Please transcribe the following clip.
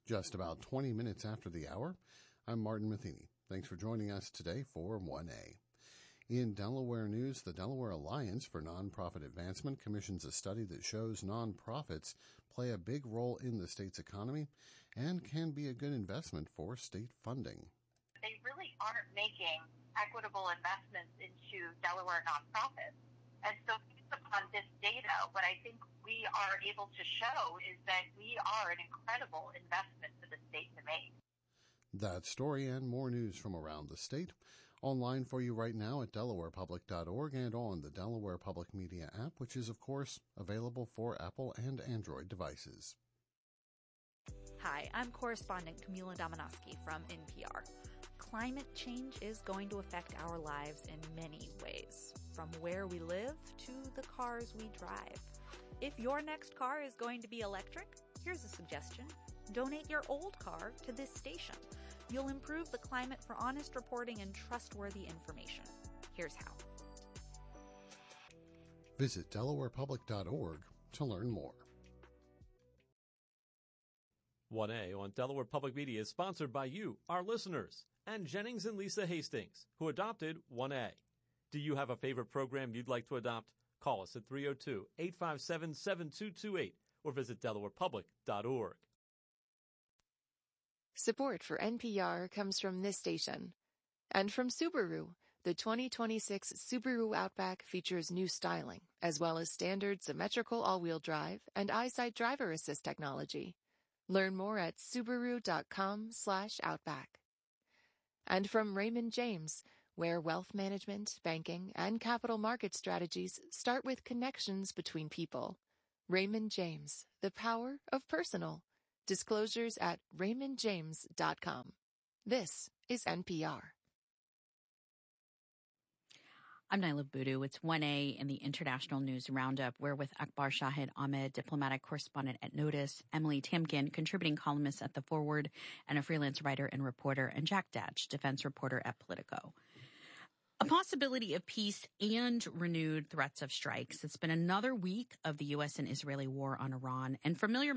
Just about 20 minutes after the hour, I'm Martin Matheny. Thanks for joining us today for 1A. In Delaware news, the Delaware Alliance for Nonprofit Advancement commissions a study that shows nonprofits play a big role in the state's economy and can be a good investment for state funding. They really aren't making equitable investments into Delaware nonprofits. And so based upon this data, what I think we are able to show is that we are an incredible investment for the state to make. That story and more news from around the state online for you right now at delawarepublic.org and on the Delaware Public Media app, which is, of course, available for Apple and Android devices. Hi, I'm correspondent Camila Dominowski from NPR. Climate change is going to affect our lives in many ways, from where we live to the cars we drive. If your next car is going to be electric, here's a suggestion. Donate your old car to this station. You'll improve the climate for honest reporting and trustworthy information. Here's how. Visit delawarepublic.org to learn more. 1A on Delaware Public Media is sponsored by you, our listeners, and Jennings and Lisa Hastings, who adopted 1A. Do you have a favorite program you'd like to adopt? Call us at 302-857-7228 or visit delawarepublic.org. Support for NPR comes from this station. And from Subaru, the 2026 Subaru Outback features new styling, as well as standard symmetrical all-wheel drive and EyeSight driver assist technology. Learn more at Subaru.com/Outback. And from Raymond James, where wealth management, banking, and capital market strategies start with connections between people. Raymond James, the power of personal. Disclosures at raymondjames.com. This is NPR. I'm Naila Boodoo. It's 1A in the International News Roundup. We're with Akbar Shahid Ahmed, diplomatic correspondent at Notice, Emily Tamkin, contributing columnist at The Forward and a freelance writer and reporter, and Jack Datch, defense reporter at Politico. A possibility of peace and renewed threats of strikes. It's been another week of the U.S. and Israeli war on Iran, and familiar